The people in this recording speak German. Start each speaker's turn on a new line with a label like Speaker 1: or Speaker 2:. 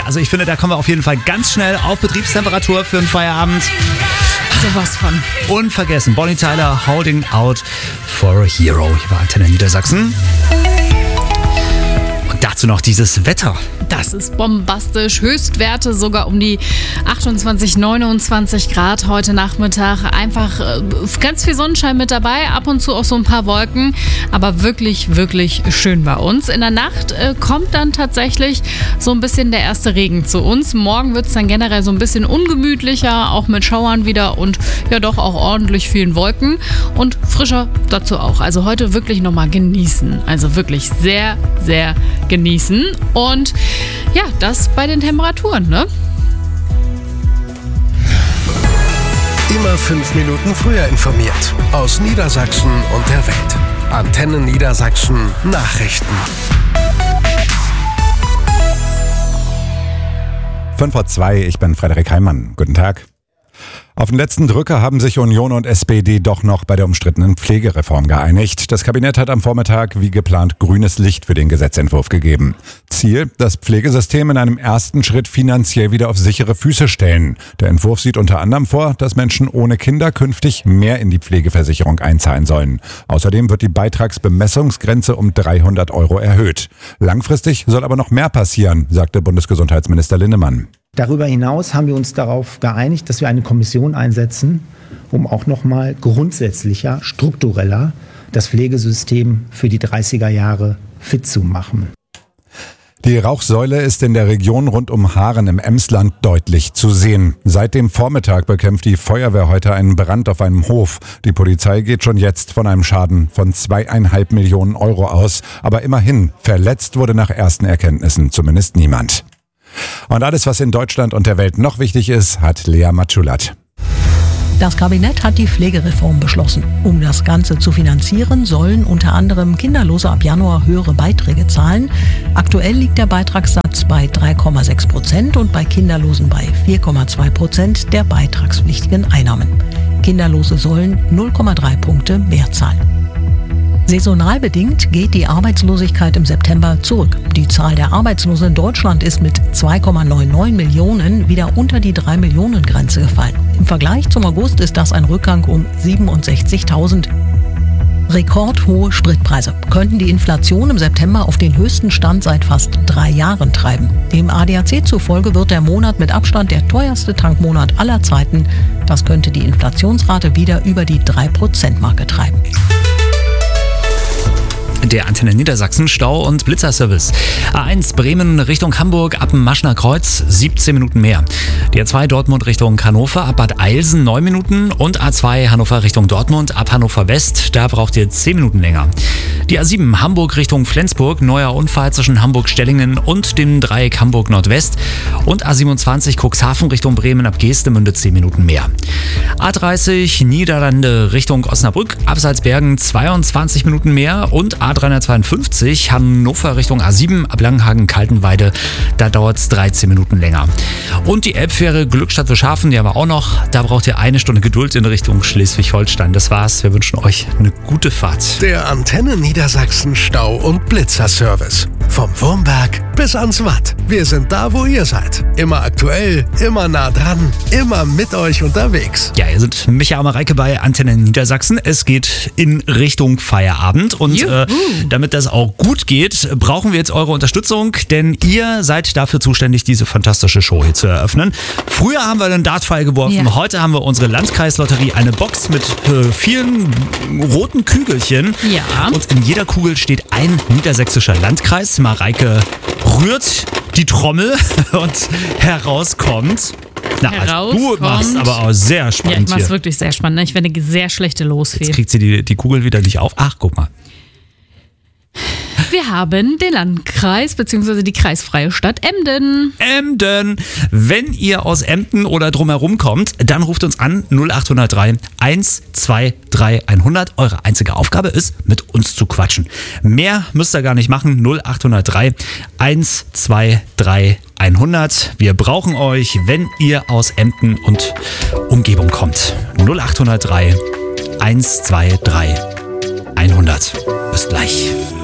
Speaker 1: also ich finde, da kommen wir auf jeden Fall ganz schnell auf Betriebstemperatur für einen Feierabend.
Speaker 2: Sowas von.
Speaker 1: Unvergessen, Bonnie Tyler, Holding Out for a Hero hier bei Antenne Niedersachsen. Und dazu noch dieses Wetter.
Speaker 2: Das ist bombastisch. Höchstwerte sogar um die 28, 29 Grad heute Nachmittag. Einfach ganz viel Sonnenschein mit dabei, ab und zu auch so ein paar Wolken. Aber wirklich, wirklich schön bei uns. In der Nacht kommt dann tatsächlich so ein bisschen der erste Regen zu uns. Morgen wird es dann generell so ein bisschen ungemütlicher, auch mit Schauern wieder und ja doch auch ordentlich vielen Wolken. Und frischer dazu auch. Also heute wirklich nochmal genießen. Also wirklich sehr, sehr genießen. Und ja, das bei den Temperaturen, ne?
Speaker 3: Immer 5 Minuten früher informiert. Aus Niedersachsen und der Welt. Antenne Niedersachsen Nachrichten.
Speaker 4: 5:02 Uhr, ich bin Frederik Heimann. Guten Tag. Auf den letzten Drücker haben sich Union und SPD doch noch bei der umstrittenen Pflegereform geeinigt. Das Kabinett hat am Vormittag wie geplant grünes Licht für den Gesetzentwurf gegeben. Ziel, das Pflegesystem in einem ersten Schritt finanziell wieder auf sichere Füße stellen. Der Entwurf sieht unter anderem vor, dass Menschen ohne Kinder künftig mehr in die Pflegeversicherung einzahlen sollen. Außerdem wird die Beitragsbemessungsgrenze um 300 € erhöht. Langfristig soll aber noch mehr passieren, sagte Bundesgesundheitsminister Linnemann.
Speaker 5: Darüber hinaus haben wir uns darauf geeinigt, dass wir eine Kommission einsetzen, um auch nochmal grundsätzlicher, struktureller das Pflegesystem für die 30er Jahre fit zu machen.
Speaker 4: Die Rauchsäule ist in der Region rund um Haaren im Emsland deutlich zu sehen. Seit dem Vormittag bekämpft die Feuerwehr heute einen Brand auf einem Hof. Die Polizei geht schon jetzt von einem Schaden von 2,5 Millionen € aus. Aber immerhin, verletzt wurde nach ersten Erkenntnissen zumindest niemand. Und alles, was in Deutschland und der Welt noch wichtig ist, hat Lea Matschulat.
Speaker 6: Das Kabinett hat die Pflegereform beschlossen. Um das Ganze zu finanzieren, sollen unter anderem Kinderlose ab Januar höhere Beiträge zahlen. Aktuell liegt der Beitragssatz bei 3,6% und bei Kinderlosen bei 4,2% der beitragspflichtigen Einnahmen. Kinderlose sollen 0,3 Punkte mehr zahlen. Saisonal bedingt geht die Arbeitslosigkeit im September zurück. Die Zahl der Arbeitslosen in Deutschland ist mit 2,99 Millionen wieder unter die 3-Millionen-Grenze gefallen. Im Vergleich zum August ist das ein Rückgang um 67.000. Rekordhohe Spritpreise könnten die Inflation im September auf den höchsten Stand seit fast 3 Jahren treiben. Dem ADAC zufolge wird der Monat mit Abstand der teuerste Tankmonat aller Zeiten. Das könnte die Inflationsrate wieder über die 3%-Marke treiben.
Speaker 1: Der Antenne Niedersachsen Stau- und Blitzerservice. A1 Bremen Richtung Hamburg ab dem Maschner Kreuz 17 Minuten mehr. Die A2 Dortmund Richtung Hannover ab Bad Eilsen 9 Minuten und A2 Hannover Richtung Dortmund ab Hannover West, da braucht ihr 10 Minuten länger. Die A7 Hamburg Richtung Flensburg, neuer Unfall zwischen Hamburg-Stellingen und dem Dreieck Hamburg Nordwest und A27 Cuxhaven Richtung Bremen ab Geestemünde 10 Minuten mehr. A30 Niederlande Richtung Osnabrück ab Salzbergen 22 Minuten mehr und A352 Hannover Richtung A7 ab Langenhagen-Kaltenweide, da dauert es 13 Minuten länger. Und die Elbfähre Glückstadt-Wilshafen, die haben wir auch noch, da braucht ihr 1 Stunde Geduld in Richtung Schleswig-Holstein. Das war's, wir wünschen euch eine gute Fahrt.
Speaker 3: Der Antenne Niedersachsen Stau- und Blitzerservice. Vom Wurmberg bis ans Watt. Wir sind da, wo ihr seid. Immer aktuell, immer nah dran, immer mit euch unterwegs.
Speaker 1: Ja, ihr seid Micha und Mareike bei Antenne Niedersachsen. Es geht in Richtung Feierabend und damit das auch gut geht, brauchen wir jetzt eure Unterstützung, denn ihr seid dafür zuständig, diese fantastische Show hier zu eröffnen. Früher haben wir einen Dartpfeil geworfen, heute haben wir unsere Landkreislotterie, eine Box mit vielen roten Kügelchen.
Speaker 2: Ja.
Speaker 1: Und in jeder Kugel steht ein niedersächsischer Landkreis. Mareike rührt die Trommel und herauskommt. Na, also du machst aber auch sehr spannend.
Speaker 2: Ja, ich mach's
Speaker 1: hier.
Speaker 2: Wirklich sehr spannend. Ich werde sehr schlechte Losfee.
Speaker 1: Jetzt kriegt sie die Kugel wieder nicht auf. Ach, guck mal.
Speaker 2: Wir haben den Landkreis bzw. die kreisfreie Stadt Emden.
Speaker 1: Emden. Wenn ihr aus Emden oder drumherum kommt, dann ruft uns an 0803 123 100. Eure einzige Aufgabe ist, mit uns zu quatschen. Mehr müsst ihr gar nicht machen. 0803 123 100. Wir brauchen euch, wenn ihr aus Emden und Umgebung kommt. 0803 123 100. Bis gleich.